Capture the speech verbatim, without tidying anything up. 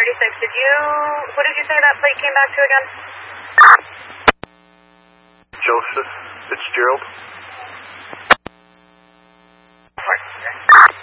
thirty-six, did you, who did you say that plate came back to again? Joseph Fitzgerald.